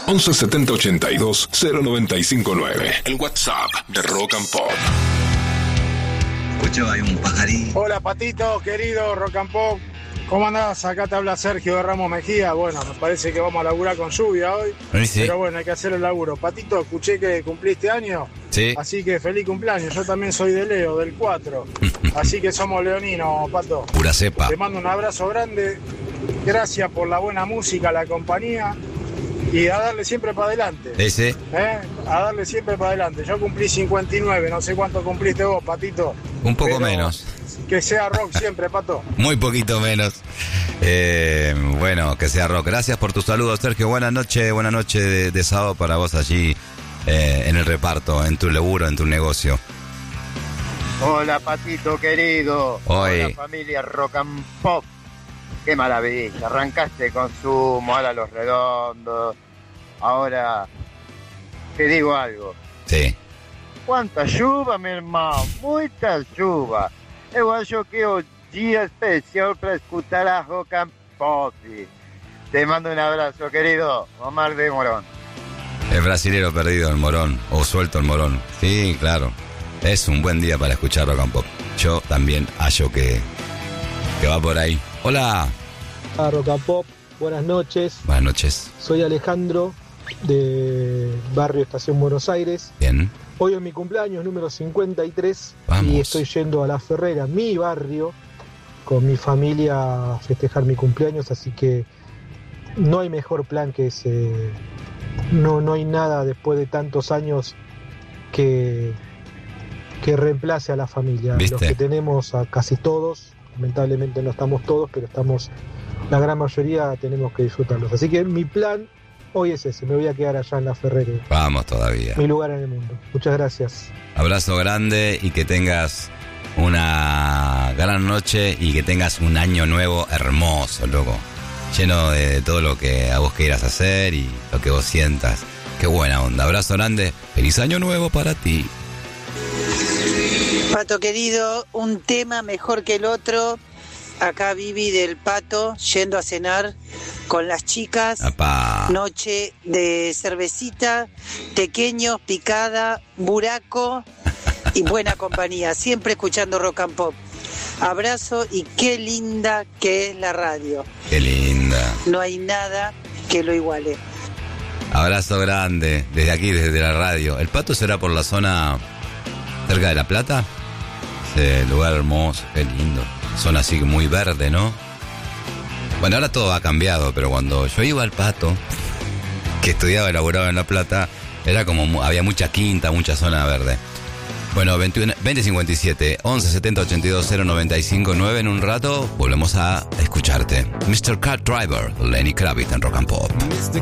11 70 82 0959. El WhatsApp de Rock and Pop. Escucho, hay un pajarín. Hola, Patito, querido Rock and Pop. ¿Cómo andás? Acá te habla Sergio de Ramos Mejía. Bueno, me parece que vamos a laburar con lluvia hoy. Sí. Pero bueno, hay que hacer el laburo. Patito, escuché que cumpliste año. Sí. Así que feliz cumpleaños. Yo también soy de Leo, del 4. Así que somos leoninos, Pato. Pura cepa. Te mando un abrazo grande. Gracias por la buena música, la compañía. Y a darle siempre para adelante. Ese. A darle siempre para adelante. Yo cumplí 59. No sé cuánto cumpliste vos, Patito. Un poco Pero menos. Que sea rock siempre, Pato. Muy poquito menos. Bueno, que sea rock. Gracias por tus saludos, Sergio. Buenas noches de sábado para vos allí en el reparto, en tu laburo, en tu negocio. Hola, Patito querido. Hoy. Hola, familia Rock and Pop. Qué maravilla. Arrancaste con Sumo, ahora Los Redondos. Ahora te digo algo. Sí. Quanta chuva, meu irmão. Muita chuva. Eu acho que o día especial para escuchar a Rock and Pop. Te mando un abrazo, querido. Omar de Morón. El brasilero perdido, el Morón. O suelto el Morón. Sí, claro. Es un buen día para escuchar Rock and Pop. Yo también hallo que va por ahí. Hola. Rock and Pop. Buenas noches. Buenas noches. Soy Alejandro de Barrio Estación Buenos Aires. Bien. Hoy es mi cumpleaños número 53. Vamos. Y estoy yendo a La Ferrera, mi barrio, con mi familia a festejar mi cumpleaños, así que no hay mejor plan que ese. No hay nada después de tantos años que reemplace a la familia. ¿Viste? Los que tenemos a casi todos, lamentablemente no estamos todos, pero estamos, la gran mayoría tenemos que disfrutarlos. Así que mi plan hoy es ese, me voy a quedar allá en La Ferrera. Vamos todavía. Mi lugar en el mundo. Muchas gracias. Abrazo grande y que tengas una gran noche y que tengas un año nuevo hermoso, loco. Lleno de todo lo que a vos quieras hacer y lo que vos sientas. Qué buena onda. Abrazo grande. Feliz año nuevo para ti. Pato querido, un tema mejor que el otro. Acá Vivi del Pato, yendo a cenar con las chicas. Apá. Noche de cervecita, tequeños, picada, buraco y buena compañía. Siempre escuchando Rock and Pop. Abrazo y qué linda que es la radio. Qué linda. No hay nada que lo iguale. Abrazo grande desde aquí, desde la radio. ¿El Pato será por la zona cerca de La Plata? Ese lugar hermoso, qué lindo. Zona así muy verde, ¿no? Bueno, ahora todo ha cambiado, pero cuando yo iba al Pato, que estudiaba y laburaba en La Plata, era como, había mucha quinta, mucha zona verde. Bueno, 2057, 11 70 82 095 9. En un rato volvemos a escucharte. Mr. Car Driver, Lenny Kravitz en Rock and Pop. Mr.